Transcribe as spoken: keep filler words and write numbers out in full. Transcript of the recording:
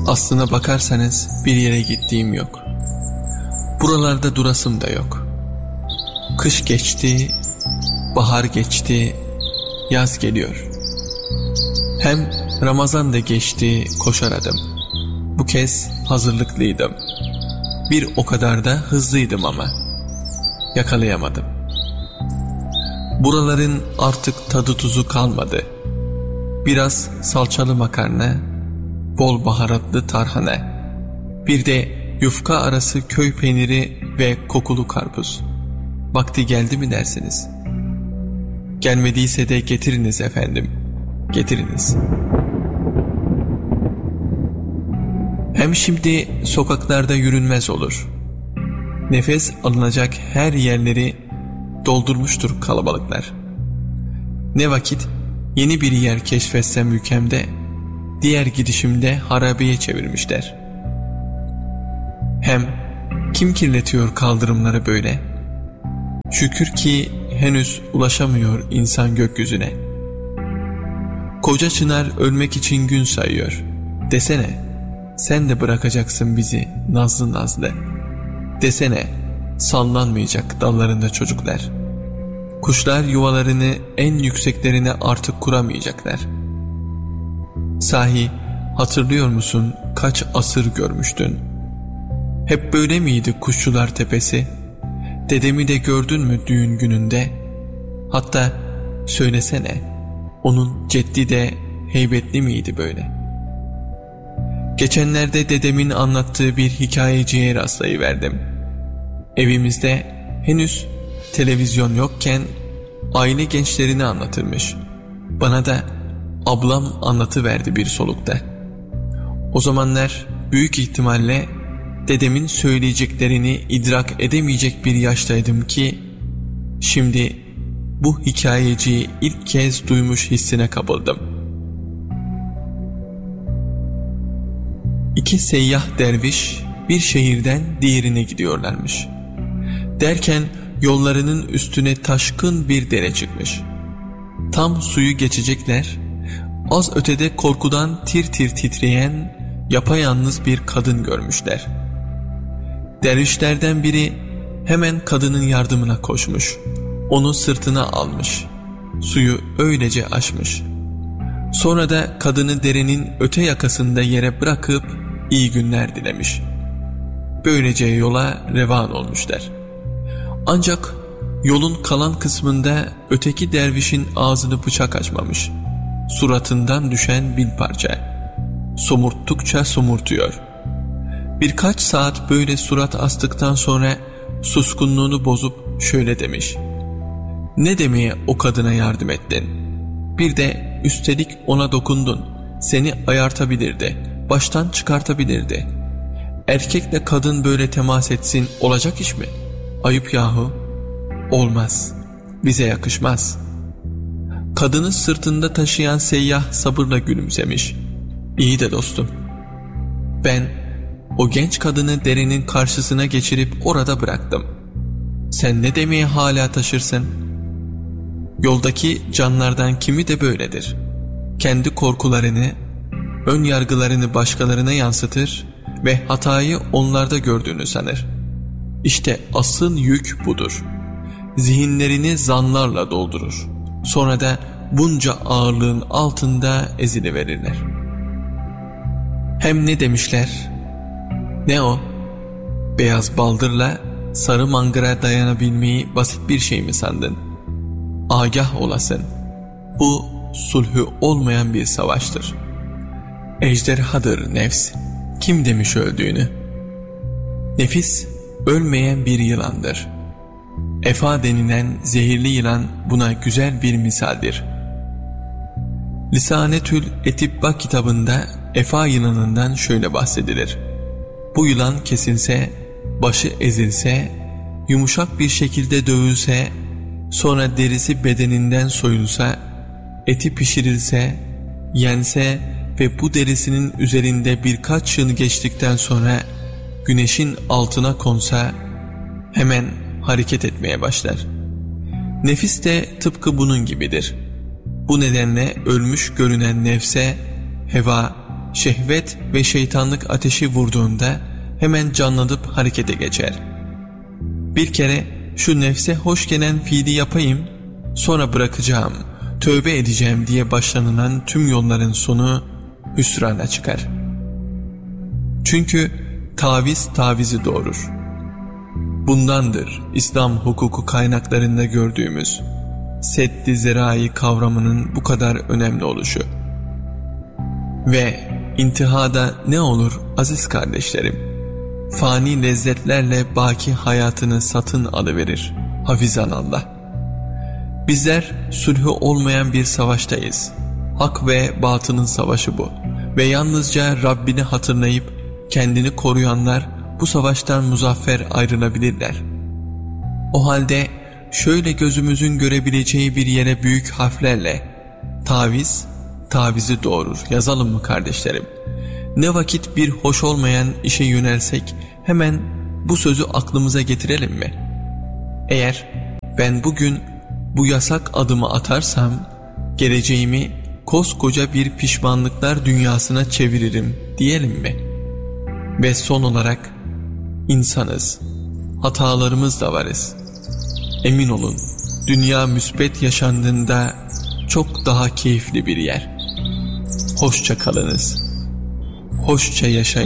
Aslına bakarsanız bir yere gittiğim yok. Buralarda durasım da yok. Kış geçti, bahar geçti, yaz geliyor. Hem Ramazan da geçti, koşar adım. Bu kez hazırlıklıydım. Bir o kadar da hızlıydım ama yakalayamadım. Buraların artık tadı tuzu kalmadı. Biraz salçalı makarna, bol baharatlı tarhana, bir de yufka arası köy peyniri ve kokulu karpuz. Vakti geldi mi dersiniz? Gelmediyse de getiriniz efendim, getiriniz. Hem şimdi sokaklarda yürünmez olur. Nefes alınacak her yerleri doldurmuştur kalabalıklar. Ne vakit yeni bir yer keşfetsem ülkemde, diğer gidişimde harabeye çevirmişler. Hem kim kirletiyor kaldırımları böyle? Şükür ki henüz ulaşamıyor insan gökyüzüne. Koca çınar ölmek için gün sayıyor. Desene, sen de bırakacaksın bizi nazlı nazlı. Desene, sallanmayacak dallarında çocuklar. Kuşlar yuvalarını en yükseklerine artık kuramayacaklar. Sahi hatırlıyor musun kaç asır görmüştün? Hep böyle miydi Kuşçular Tepesi? Dedemi de gördün mü düğün gününde? Hatta söylesene, onun ceddi de heybetli miydi böyle? Geçenlerde dedemin anlattığı bir hikayeciye rastlayıverdim. Evimizde henüz televizyon yokken aile gençlerini anlatırmış. Bana da ablam anlatıverdi bir solukta. O zamanlar büyük ihtimalle dedemin söyleyeceklerini idrak edemeyecek bir yaştaydım ki şimdi bu hikayeciyi ilk kez duymuş hissine kapıldım. İki seyyah derviş bir şehirden diğerine gidiyorlarmış. Derken yollarının üstüne taşkın bir dere çıkmış. Tam suyu geçecekler, az ötede korkudan tir tir titreyen yapayalnız bir kadın görmüşler. Dervişlerden biri hemen kadının yardımına koşmuş, onu sırtına almış, suyu öylece aşmış. Sonra da kadını derenin öte yakasında yere bırakıp iyi günler dilemiş. Böylece yola revan olmuşlar. Ancak yolun kalan kısmında öteki dervişin ağzını bıçak açmamış. Suratından düşen bir parça. Somurttukça somurtuyor. Birkaç saat böyle surat astıktan sonra suskunluğunu bozup şöyle demiş: "Ne demeye o kadına yardım ettin? Bir de üstelik ona dokundun. Seni ayartabilirdi, baştan çıkartabilirdi. Erkekle kadın böyle temas etsin, olacak iş mi? Ayıp yahu. Olmaz. Bize yakışmaz." Kadını sırtında taşıyan seyyah sabırla gülümsemiş. "İyi de dostum, ben o genç kadını derenin karşısına geçirip orada bıraktım. Sen ne demeye hala taşırsın? Yoldaki canlardan kimi de böyledir. Kendi korkularını, ön yargılarını başkalarına yansıtır ve hatayı onlarda gördüğünü sanır. İşte asıl yük budur. Zihinlerini zanlarla doldurur. Sonra da bunca ağırlığın altında eziliverirler." Hem ne demişler? Ne o? Beyaz baldırla sarı mangıra dayanabilmeyi basit bir şey mi sandın? Agah olasın. Bu sulhü olmayan bir savaştır. Ejderhadır nefs. Kim demiş öldüğünü? Nefis ölmeyen bir yılandır. Efa denilen zehirli yılan buna güzel bir misaldir. Lisanetül Etibba kitabında Efa yılanından şöyle bahsedilir: Bu yılan kesilse, başı ezilse, yumuşak bir şekilde dövülse, sonra derisi bedeninden soyulsa, eti pişirilse, yense ve bu derisinin üzerinde birkaç yıl geçtikten sonra güneşin altına konsa hemen hareket etmeye başlar. Nefis de tıpkı bunun gibidir. Bu nedenle ölmüş görünen nefse heva şehvet ve şeytanlık ateşi vurduğunda hemen canlanıp harekete geçer. Bir kere şu nefse hoş gelen fiili yapayım, sonra bırakacağım, tövbe edeceğim diye başlanılan tüm yolların sonu hüsrana çıkar. Çünkü taviz tavizi doğurur. Bundandır İslam hukuku kaynaklarında gördüğümüz seddi zerai kavramının bu kadar önemli oluşu. Ve intihada ne olur aziz kardeşlerim? Fani lezzetlerle baki hayatını satın alıverir hafizanallah. Bizler sulhü olmayan bir savaştayız. Hak ve batının savaşı bu. Ve yalnızca Rabbini hatırlayıp kendini koruyanlar bu savaştan muzaffer ayrılabilirler. O halde şöyle gözümüzün görebileceği bir yere büyük harflerle taviz, tavizi doğurur yazalım mı kardeşlerim? Ne vakit bir hoş olmayan işe yönelsek hemen bu sözü aklımıza getirelim mi? Eğer ben bugün bu yasak adımı atarsam geleceğimi koskoca bir pişmanlıklar dünyasına çeviririm diyelim mi? Ve son olarak insanız, hatalarımız da varız. Emin olun dünya müsbet yaşandığında çok daha keyifli bir yer. Hoşça kalınız, hoşça yaşayın.